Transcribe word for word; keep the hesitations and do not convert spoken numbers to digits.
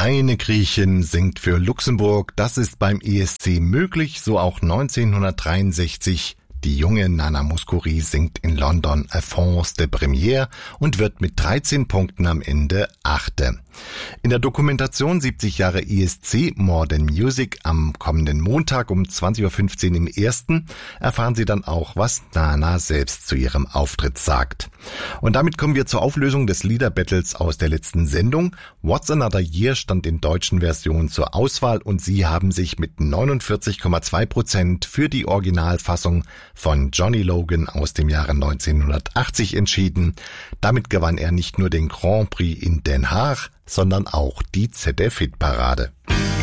Kleine Griechin singt für Luxemburg, das ist beim E S C möglich, so auch neunzehnhundertdreiundsechzig. Die junge Nana Mouskouri singt in London Alphonse de Première und wird mit dreizehn Punkten am Ende Achte. In der Dokumentation siebzig Jahre E S C Modern Music am kommenden Montag um zwanzig Uhr fünfzehn im Ersten erfahren Sie dann auch, was Nana selbst zu ihrem Auftritt sagt. Und damit kommen wir zur Auflösung des Liederbattles aus der letzten Sendung. What's Another Year stand in deutschen Version zur Auswahl und Sie haben sich mit neunundvierzig Komma zwei Prozent für die Originalfassung von Johnny Logan aus dem Jahre neunzehnhundertachtzig entschieden. Damit gewann er nicht nur den Grand Prix in Den Haag, sondern auch die Z D F-Hitparade.